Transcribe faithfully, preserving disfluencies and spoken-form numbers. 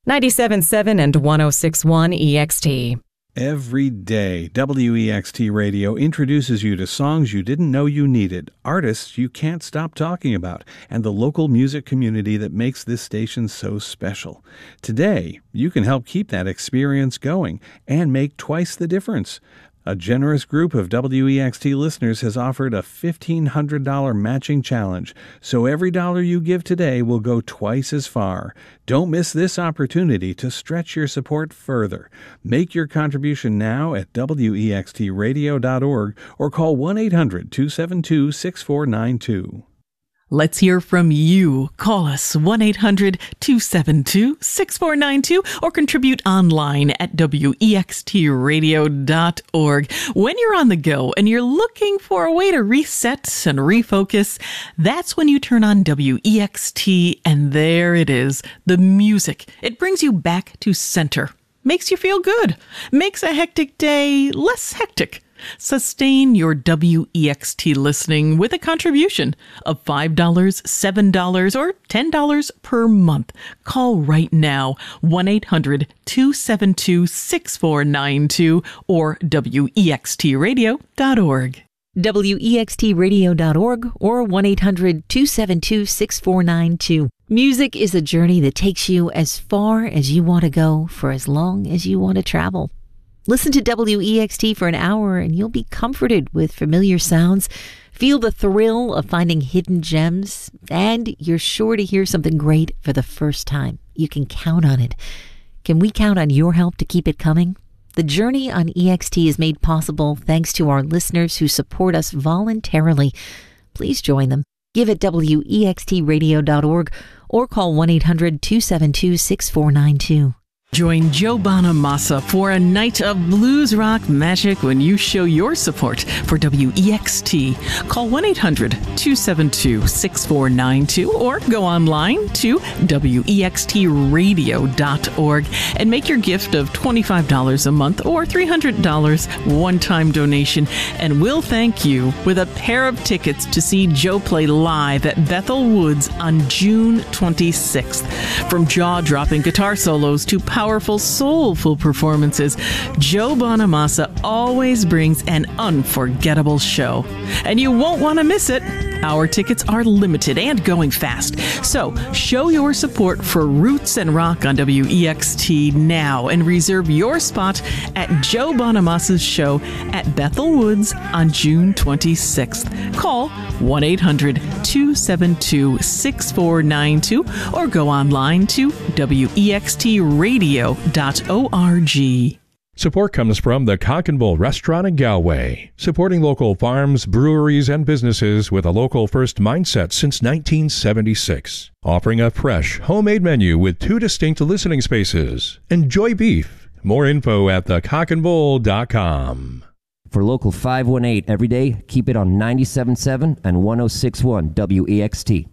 ninety-seven point seven and one oh six point one E X T. Every day, W E X T Radio introduces you to songs you didn't know you needed, artists you can't stop talking about, and the local music community that makes this station so special. Today, you can help keep that experience going and make twice the difference. A generous group of W E X T listeners has offered a fifteen hundred dollars matching challenge, so every dollar you give today will go twice as far. Don't miss this opportunity to stretch your support further. Make your contribution now at W E X T radio dot org or call one eight hundred two seven two six four nine two. Let's hear from you. Call us one eight hundred two seven two six four nine two or contribute online at W E X T radio dot org. When you're on the go and you're looking for a way to reset and refocus, that's when you turn on W E X T, and there it is, the music. It brings you back to center, makes you feel good, makes a hectic day less hectic. Sustain your W E X T listening with a contribution of five dollars, seven dollars, or ten dollars per month. Call right now, one eight hundred two seven two six four nine two or W E X T radio dot org. W E X T radio dot org or one eight hundred two seven two six four nine two. Music is a journey that takes you as far as you want to go for as long as you want to travel. Listen to W E X T for an hour and you'll be comforted with familiar sounds, feel the thrill of finding hidden gems, and you're sure to hear something great for the first time. You can count on it. Can we count on your help to keep it coming? The journey on E X T is made possible thanks to our listeners who support us voluntarily. Please join them. Give at W E X T radio dot org or call one eight hundred two seven two six four nine two. Join Joe Bonamassa for a night of blues rock magic when you show your support for W E X T. Call one eight hundred two seven two six four nine two or go online to W E X T radio dot org and make your gift of twenty-five dollars a month or three hundred dollars one-time donation, and we'll thank you with a pair of tickets to see Joe play live at Bethel Woods on June twenty-sixth. From jaw-dropping guitar solos to powerful, soulful performances, Joe Bonamassa always brings an unforgettable show. And you won't want to miss it. Our tickets are limited and going fast. So show your support for Roots and Rock on W E X T now and reserve your spot at Joe Bonamassa's show at Bethel Woods on June twenty-sixth. Call one eight hundred two seven two six four nine two or go online to W E X T radio dot org. Support comes from the Cock and Bull Restaurant in Galway, supporting local farms, breweries, and businesses with a local first mindset since nineteen seventy-six. Offering a fresh, homemade menu with two distinct listening spaces. Enjoy beef. More info at the cock and bull dot com. For Local five one eight every day, keep it on ninety-seven point seven and one oh six point one W E X T.